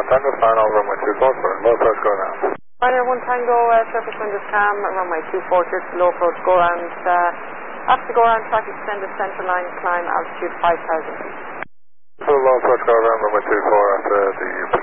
Tango, final, runway 24, for low approach, go around. Pioneer 1 Tango, surface wind is calm, runway 24, clear to low approach, go around. After go around, track extended, central line, climb altitude 5,000 feet. For low approach, go around, runway 24 after the